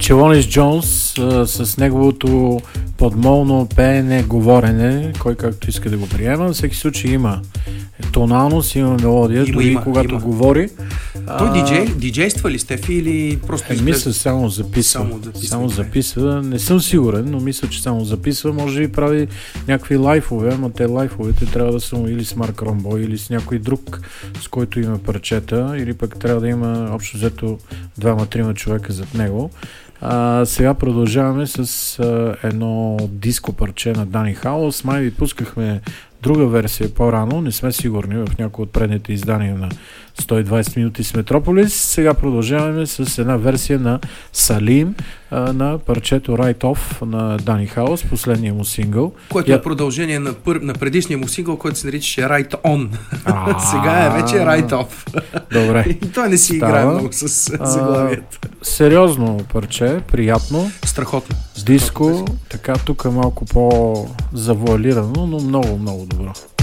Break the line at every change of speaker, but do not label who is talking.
Челонис Джонс с неговото подмолно пеене, говорене, кой както иска да го приема. На всеки случай има тоналност, има мелодия, дори когато говори.
Той диджейства ли Стефи или просто
мисля само записва. Не съм сигурен, но мисля, че само записва. Може би прави някакви лайфове, ама те лайфовете трябва да са или с Марк Ромбой, или с някой друг, с който има парчета, или пък трябва да има общо взето 2-3 човека зад него. Сега продължаваме с едно диско парче на Дани Хаус. Май ви пускахме друга версия по-рано, не сме сигурни в някои от предните издания на 120 минути с Метрополис. Сега продължаваме с една версия на Салим на парчето Right Off на Дани Хаус, последния му сингъл.
Което е продължение на предишния му сингъл, който се наричаше Right On. Сега е вече Right Off.
Добре.
И той не си играе много с заглавието.
Сериозно парче, приятно.
Страхотно.
Диско, така тук е малко по-завуалирано, но много, много добро.